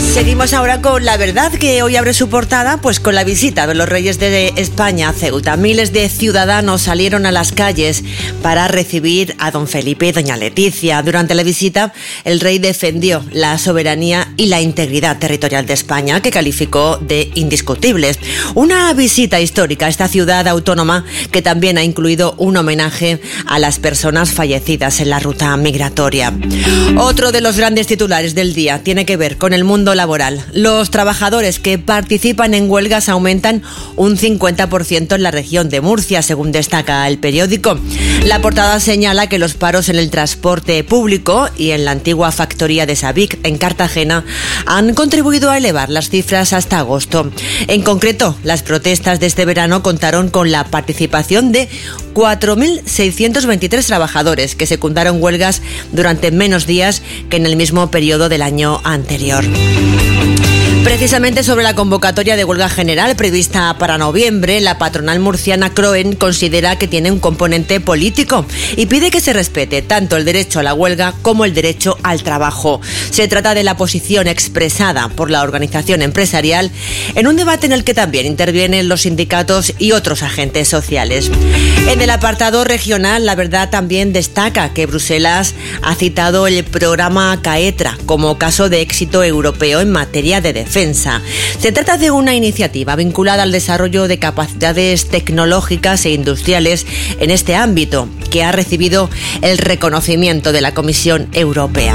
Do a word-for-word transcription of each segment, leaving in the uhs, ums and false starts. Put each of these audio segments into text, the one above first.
Seguimos ahora con La Verdad, que hoy abre su portada pues con la visita de los reyes de España a Ceuta. Miles de ciudadanos salieron a las calles para recibir a don Felipe y doña Leticia. Durante la visita, el rey defendió la soberanía y la integridad territorial de España, que calificó de indiscutibles. Una visita histórica a esta ciudad autónoma que también ha incluido un homenaje a las personas fallecidas en la ruta migratoria. Otro de los grandes titulares del día tiene que ver con el mundo laboral. Los trabajadores que participan en huelgas aumentan un cincuenta por ciento en la región de Murcia, según destaca el periódico. La portada señala que los paros en el transporte público y en la antigua factoría de Sabic, en Cartagena, han contribuido a elevar las cifras hasta agosto. En concreto, las protestas de este verano contaron con la participación de cuatro mil seiscientos veintitrés trabajadores que secundaron huelgas durante menos días que en el mismo periodo del año anterior. Precisamente sobre la convocatoria de huelga general prevista para noviembre, la patronal murciana Croen considera que tiene un componente político y pide que se respete tanto el derecho a la huelga como el derecho al trabajo. Se trata de la posición expresada por la organización empresarial en un debate en el que también intervienen los sindicatos y otros agentes sociales. En el apartado regional, La Verdad también destaca que Bruselas ha citado el programa CAETRA como caso de éxito europeo en materia de defensa. Se trata de una iniciativa vinculada al desarrollo de capacidades tecnológicas e industriales en este ámbito, que ha recibido el reconocimiento de la Comisión Europea.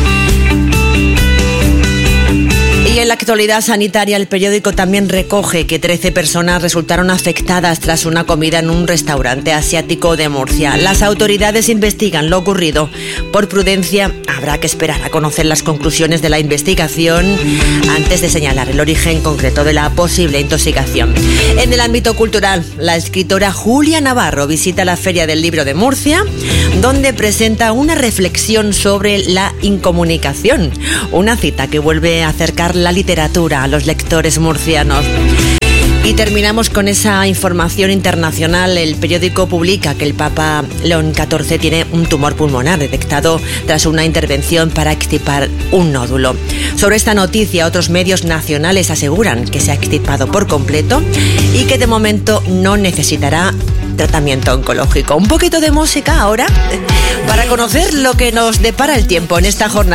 Y en la actualidad sanitaria, el periódico también recoge que trece personas resultaron afectadas tras una comida en un restaurante asiático de Murcia. Las autoridades investigan lo ocurrido. Por prudencia, habrá que esperar a conocer las conclusiones de la investigación antes de señalar el origen concreto de la posible intoxicación. En el ámbito cultural, la escritora Julia Navarro visita la Feria del Libro de Murcia, donde presenta una reflexión sobre la incomunicación, una cita que vuelve a acercar la literatura a los lectores murcianos. Y terminamos con esa información internacional. El periódico publica que el Papa León catorce tiene un tumor pulmonar detectado tras una intervención para extirpar un nódulo. Sobre esta noticia, otros medios nacionales aseguran que se ha extirpado por completo y que de momento no necesitará tratamiento oncológico. Un poquito de música ahora para conocer lo que nos depara el tiempo en esta jornada.